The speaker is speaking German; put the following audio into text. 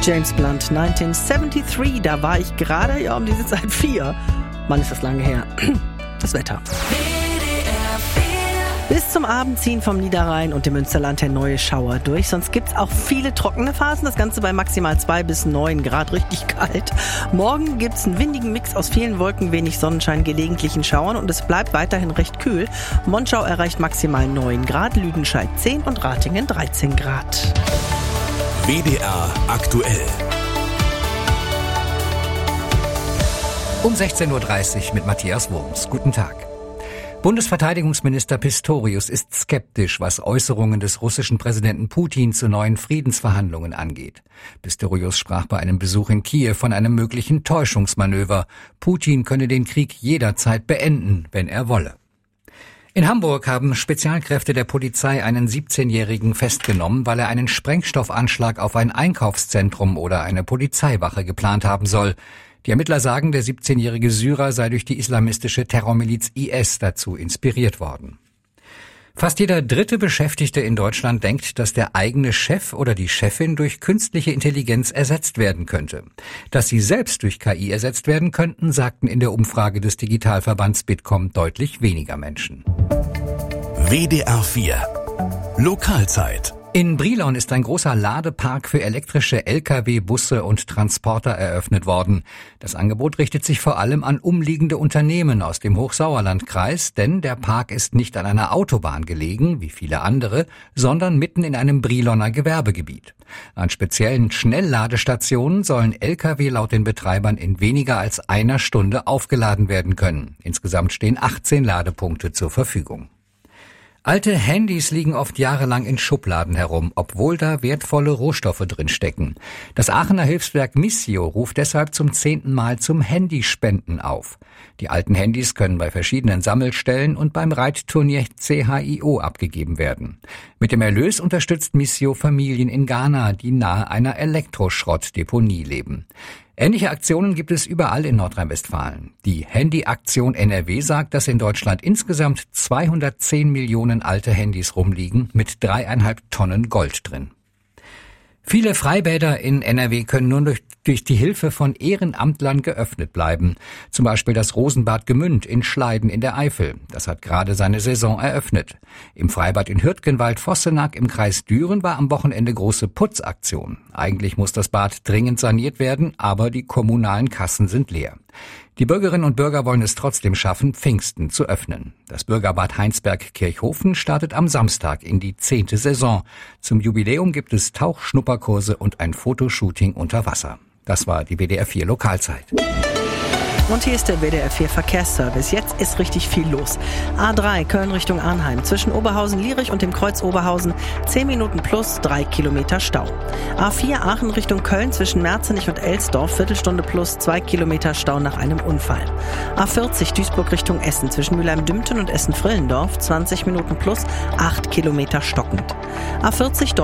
James Blunt, 1973, da war ich gerade um diese Zeit 4. Mann, ist das lange her. Das Wetter. Bis zum Abend ziehen vom Niederrhein und dem Münsterland der neue Schauer durch. Sonst gibt's auch viele trockene Phasen. Das Ganze bei maximal 2 bis 9 Grad, richtig kalt. Morgen gibt's einen windigen Mix aus vielen Wolken, wenig Sonnenschein, gelegentlichen Schauern und es bleibt weiterhin recht kühl. Monschau erreicht maximal 9 Grad, Lüdenscheid 10 und Ratingen 13 Grad. WDR aktuell. Um 16.30 Uhr mit Matthias Wurms. Guten Tag. Bundesverteidigungsminister Pistorius ist skeptisch, was Äußerungen des russischen Präsidenten Putin zu neuen Friedensverhandlungen angeht. Pistorius sprach bei einem Besuch in Kiew von einem möglichen Täuschungsmanöver. Putin könne den Krieg jederzeit beenden, wenn er wolle. In Hamburg haben Spezialkräfte der Polizei einen 17-Jährigen festgenommen, weil er einen Sprengstoffanschlag auf ein Einkaufszentrum oder eine Polizeiwache geplant haben soll. Die Ermittler sagen, der 17-jährige Syrer sei durch die islamistische Terrormiliz IS dazu inspiriert worden. Fast jeder dritte Beschäftigte in Deutschland denkt, dass der eigene Chef oder die Chefin durch künstliche Intelligenz ersetzt werden könnte. Dass sie selbst durch KI ersetzt werden könnten, sagten in der Umfrage des Digitalverbands Bitkom deutlich weniger Menschen. WDR 4 Lokalzeit. In Brilon ist ein großer Ladepark für elektrische Lkw, Busse und Transporter eröffnet worden. Das Angebot richtet sich vor allem an umliegende Unternehmen aus dem Hochsauerlandkreis, denn der Park ist nicht an einer Autobahn gelegen, wie viele andere, sondern mitten in einem Briloner Gewerbegebiet. An speziellen Schnellladestationen sollen Lkw laut den Betreibern in weniger als einer Stunde aufgeladen werden können. Insgesamt stehen 18 Ladepunkte zur Verfügung. Alte Handys liegen oft jahrelang in Schubladen herum, obwohl da wertvolle Rohstoffe drin stecken. Das Aachener Hilfswerk Missio ruft deshalb zum 10. Mal zum Handyspenden auf. Die alten Handys können bei verschiedenen Sammelstellen und beim Reitturnier CHIO abgegeben werden. Mit dem Erlös unterstützt Missio Familien in Ghana, die nahe einer Elektroschrottdeponie leben. Ähnliche Aktionen gibt es überall in Nordrhein-Westfalen. Die Handy-Aktion NRW sagt, dass in Deutschland insgesamt 210 Millionen alte Handys rumliegen mit 3,5 Tonnen Gold drin. Viele Freibäder in NRW können nur durch die Hilfe von Ehrenamtlern geöffnet bleiben. Zum Beispiel das Rosenbad Gemünd in Schleiden in der Eifel. Das hat gerade seine Saison eröffnet. Im Freibad in Hürtgenwald-Vossenack im Kreis Düren war am Wochenende große Putzaktion. Eigentlich muss das Bad dringend saniert werden, aber die kommunalen Kassen sind leer. Die Bürgerinnen und Bürger wollen es trotzdem schaffen, Pfingsten zu öffnen. Das Bürgerbad Heinsberg-Kirchhofen startet am Samstag in die 10. Saison. Zum Jubiläum gibt es Tauchschnupperkurse und ein Fotoshooting unter Wasser. Das war die WDR 4 Lokalzeit. Und hier ist der WDR 4 Verkehrsservice. Jetzt ist richtig viel los. A3 Köln Richtung Arnheim. Zwischen Oberhausen-Lierich und dem Kreuz Oberhausen 10 Minuten plus 3 Kilometer Stau. A4 Aachen Richtung Köln zwischen Merzenich und Elsdorf. Viertelstunde plus 2 Kilometer Stau nach einem Unfall. A40 Duisburg Richtung Essen. Zwischen Mülheim-Dümpten und Essen-Frillendorf 20 Minuten plus 8 Kilometer stockend. A40